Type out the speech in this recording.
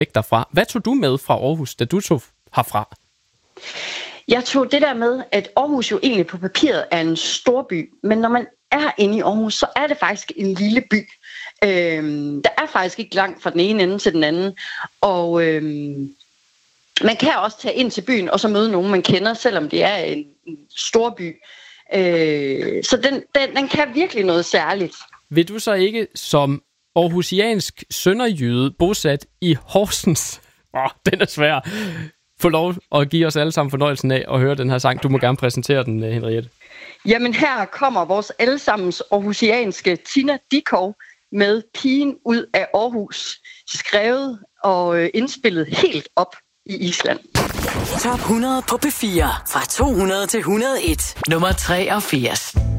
ikke derfra. Hvad tog du med fra Aarhus, da du tog herfra? Jeg tog det der med, at Aarhus jo egentlig på papiret er en stor by, men når man er inde i Aarhus, så er det faktisk en lille by. Der er faktisk ikke langt fra den ene ende til den anden, og man kan også tage ind til byen og så møde nogen, man kender, selvom det er en stor by. Så den kan virkelig noget særligt. Vil du så ikke som aarhusiansk sønderjyde bosat i Horsens, den er svær, få lov at give os alle sammen fornøjelsen af at høre den her sang? Du må gerne præsentere den, Henriette. Jamen her kommer vores allesammens aarhusianske Tina Dickow med Pigen ud af Aarhus, skrevet og indspillet helt op i Island. Top 100 på P4 fra 200 til 101. Nummer 83.